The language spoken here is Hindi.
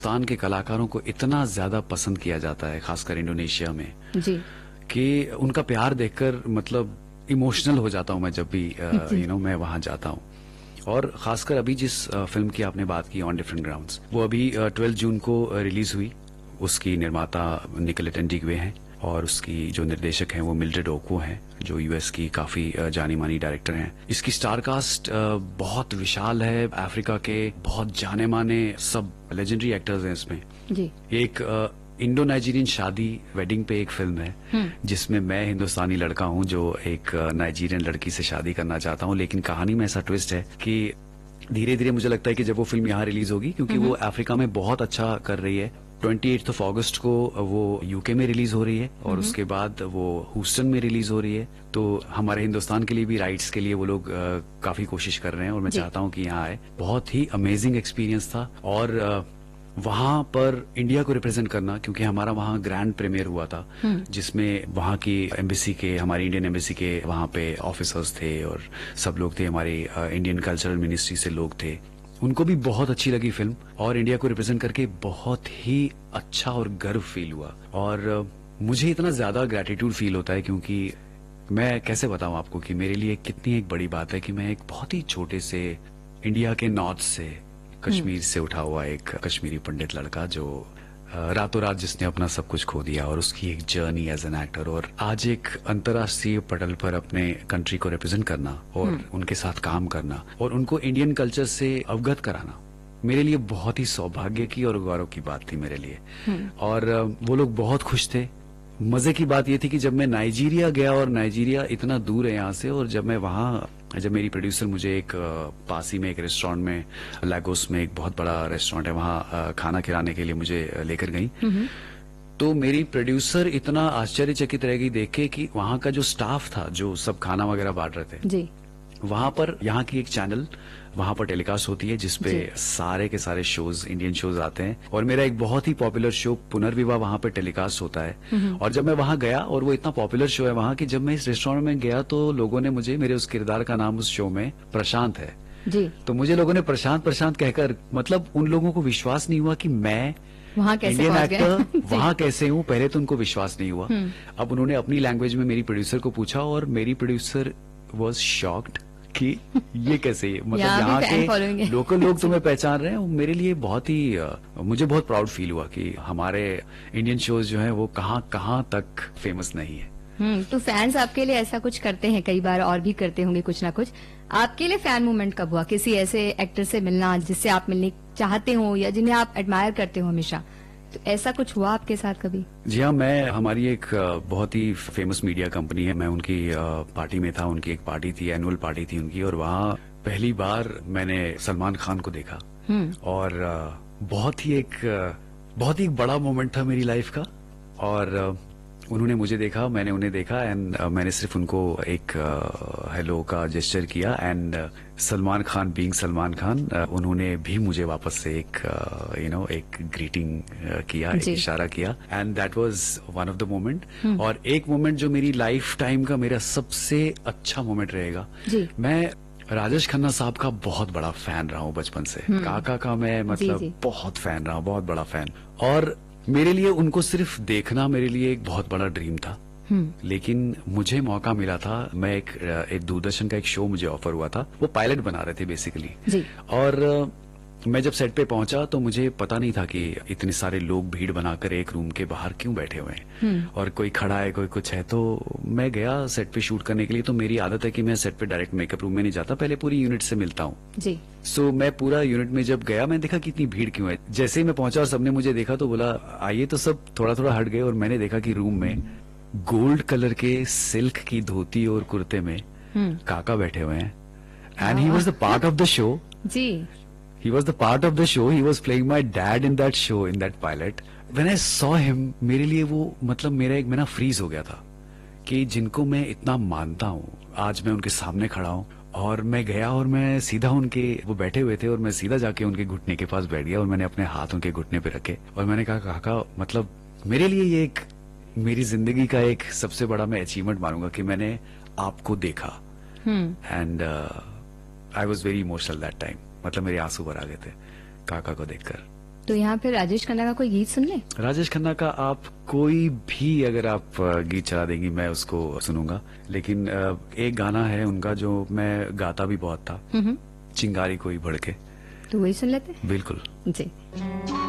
हिंदुस्तान के कलाकारों को इतना ज्यादा पसंद किया जाता है, खासकर इंडोनेशिया में, जी कि उनका प्यार देखकर मतलब इमोशनल हो जाता हूं मैं जब भी मैं वहां जाता हूं। और खासकर अभी जिस फिल्म की आपने बात की, ऑन डिफरेंट ग्राउंड्स, वो अभी 12 जून को रिलीज हुई। उसकी निर्माता निकोलस एंडिग्वे हैं और उसकी जो निर्देशक हैं वो मिल्ड्रेड ओको हैं, जो यूएस की काफी जानी मानी डायरेक्टर हैं। इसकी स्टार कास्ट बहुत विशाल है। अफ्रीका के बहुत जाने माने सब लेजेंडरी एक्टर्स हैं इसमें। जी एक इंडो नाइजीरियन शादी वेडिंग पे एक फिल्म है जिसमें मैं हिंदुस्तानी लड़का हूं जो एक नाइजीरियन लड़की से शादी करना चाहता हूं। लेकिन कहानी में ऐसा ट्विस्ट है कि धीरे धीरे मुझे लगता है कि जब वो फिल्म यहाँ रिलीज होगी, क्योंकि वो अफ्रीका में बहुत अच्छा कर रही है, 28 अगस्त को वो यूके में रिलीज हो रही है और उसके बाद वो ह्यूस्टन में रिलीज हो रही है। तो हमारे हिंदुस्तान के लिए भी राइट्स के लिए वो लोग काफी कोशिश कर रहे हैं और मैं चाहता हूं कि यहाँ आए। बहुत ही अमेजिंग एक्सपीरियंस था। और वहां पर इंडिया को रिप्रेजेंट करना, क्योंकि हमारा वहां ग्रैंड प्रीमियर हुआ था जिसमें वहां की एम्बेसी के, हमारी इंडियन एम्बेसी के वहां पे ऑफिसर्स थे और सब लोग थे, हमारे इंडियन कल्चरल मिनिस्ट्री से लोग थे। उनको भी बहुत अच्छी लगी फिल्म और इंडिया को रिप्रेजेंट करके बहुत ही अच्छा और गर्व फील हुआ। और मुझे इतना ज्यादा ग्रेटिट्यूड फील होता है, क्योंकि मैं कैसे बताऊं आपको कि मेरे लिए कितनी एक बड़ी बात है कि मैं एक बहुत ही छोटे से इंडिया के नॉर्थ से, कश्मीर से उठा हुआ एक कश्मीरी पंडित लड़का जो रातों रात जिसने अपना सब कुछ खो दिया और उसकी एक जर्नी एज एन एक्टर, और आज एक अंतर्राष्ट्रीय पटल पर अपने कंट्री को रिप्रेजेंट करना और उनके साथ काम करना और उनको इंडियन कल्चर से अवगत कराना मेरे लिए बहुत ही सौभाग्य की और गौरव की बात थी मेरे लिए। और वो लोग बहुत खुश थे। मजे की बात ये थी कि जब मैं नाइजीरिया गया, और नाइजीरिया इतना दूर है यहाँ से, और जब मेरी प्रोड्यूसर मुझे एक पास ही में एक रेस्टोरेंट में, लागोस में एक बहुत बड़ा रेस्टोरेंट है, वहाँ खाना खिलाने के लिए मुझे लेकर गई, तो मेरी प्रोड्यूसर इतना आश्चर्यचकित रह गई देख के कि वहाँ का जो स्टाफ था जो सब खाना वगैरह बांट रहे थे, जी वहां पर यहाँ की एक चैनल वहां पर टेलीकास्ट होती है जिसपे सारे के सारे शोज, इंडियन शोज आते हैं, और मेरा एक बहुत ही पॉपुलर शो पुनर्विवाह वहां पे टेलीकास्ट होता है। और जब मैं वहां गया, और वो इतना पॉपुलर शो है वहां कि जब मैं इस रेस्टोरेंट में गया तो लोगों ने मुझे, मेरे उस किरदार का नाम उस शो में प्रशांत है, जी, तो मुझे लोगों ने प्रशांत प्रशांत कहकर, मतलब उन लोगों को विश्वास नहीं हुआ कि मैं वहाँ कैसे इंडियन पहुंच गए? एक्टर वहां कैसे हूँ। पहले तो उनको विश्वास नहीं हुआ। अब उन्होंने अपनी लैंग्वेज में मेरी प्रोड्यूसर को पूछा और मेरी प्रोड्यूसर वॉज शॉक्ड कि ये कैसे, मतलब यहाँ के लोकल लोग तुम्हें पहचान रहे हैं। मेरे लिए बहुत ही मुझे बहुत प्राउड फील हुआ कि हमारे इंडियन शोज जो हैं वो कहाँ तक फेमस नहीं है। तो फैंस आपके लिए ऐसा कुछ करते हैं, कई बार और भी करते होंगे कुछ ना कुछ। आपके लिए फैन मूवमेंट कब हुआ, किसी ऐसे एक्टर से मिलना जिससे आप मिलने चाहते हो या जिन्हें आप एडमायर करते हो हमेशा, तो ऐसा कुछ हुआ आपके साथ कभी? जी हाँ, मैं, हमारी एक बहुत ही फेमस मीडिया कंपनी है, मैं उनकी पार्टी में था। उनकी एक पार्टी थी, एनुअल पार्टी थी उनकी, और वहाँ पहली बार मैंने सलमान खान को देखा और बहुत ही एक बड़ा मोमेंट था मेरी लाइफ का। और उन्होंने मुझे देखा, मैंने उन्हें देखा, एंड मैंने सिर्फ उनको एक हेलो का जेस्चर किया, एंड सलमान खान बीइंग सलमान खान, उन्होंने भी मुझे वापस से एक एक ग्रीटिंग किया, एक इशारा किया, and that was one of the moment. और एक मोमेंट जो मेरी लाइफ टाइम का मेरा सबसे अच्छा मोमेंट रहेगा, मैं राजेश खन्ना साहब का बहुत बड़ा फैन रहा हूँ बचपन से। काका का मैं मतलब बहुत फैन रहा हूँ, बहुत बड़ा फैन। और मेरे लिए उनको सिर्फ देखना मेरे लिए एक बहुत बड़ा ड्रीम था। लेकिन मुझे मौका मिला था, मैं एक दूरदर्शन का एक शो मुझे ऑफर हुआ था, वो पायलट बना रहे थे बेसिकली। और मैं जब सेट पे पहुंचा तो मुझे पता नहीं था कि इतने सारे लोग भीड़ बनाकर एक रूम के बाहर क्यों बैठे हुए हैं और कोई खड़ा है, कोई कुछ है। तो मैं गया सेट पे शूट करने के लिए। तो मेरी आदत है कि मैं सेट पे डायरेक्ट मेकअप रूम में नहीं जाता, पहले पूरी यूनिट से मिलता हूँ। जी। सो मैं पूरा यूनिट में जब गया, मैं देखा कि इतनी भीड़ क्यों है। जैसे ही मैं पहुंचा और सबने मुझे देखा तो बोला आइए, तो सब थोड़ा थोड़ा हट गए और मैंने देखा कि रूम में गोल्ड कलर के सिल्क की धोती और कुर्ते में काका बैठे हुए हैं, and he was the part of the show. Ji, he was the part of the show, he was playing my dad in that show, in that pilot. When I saw him, मेरे लिए वो मतलब मेरा एक महीना फ्रीज हो गया था कि जिनको मैं इतना मानता हूँ आज मैं उनके सामने खड़ा हूँ। और मैं गया और मैं सीधा उनके, वो बैठे हुए थे और मैं सीधा जाके उनके घुटने के पास बैठ गया और मैंने अपने हाथ उनके घुटने पे रखे और मैंने कहा काका, मतलब मेरे लिए ये एक मेरी जिंदगी का एक सबसे बड़ा मैं अचीवमेंट मानूंगा कि मैंने आपको देखा। And I was very emotional that time, मतलब मेरे आंसू भर आ गए थे काका को देखकर। तो यहाँ पे राजेश खन्ना का कोई गीत सुन ले। राजेश खन्ना का आप कोई भी अगर आप गीत चला देंगी मैं उसको सुनूंगा, लेकिन एक गाना है उनका जो मैं गाता भी बहुत था, चिंगारी कोई भड़के। तो वही सुन लेते हैं। बिल्कुल। जी।